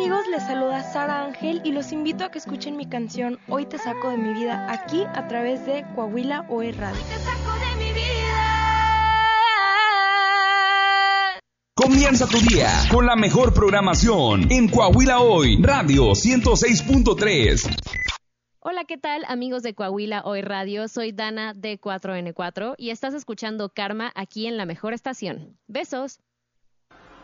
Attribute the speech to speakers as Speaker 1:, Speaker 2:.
Speaker 1: amigos? Les saluda Sara Ángel y los invito a que escuchen mi canción Hoy te saco de mi vida aquí a través de Coahuila OE Radio. Hoy te saco de mi vida.
Speaker 2: Comienza tu día con la mejor programación en Coahuila Hoy Radio 106.3.
Speaker 3: Hola, ¿qué tal, amigos de Coahuila Hoy Radio? Soy Dana de 4N4 y estás escuchando Karma aquí en la mejor estación. Besos.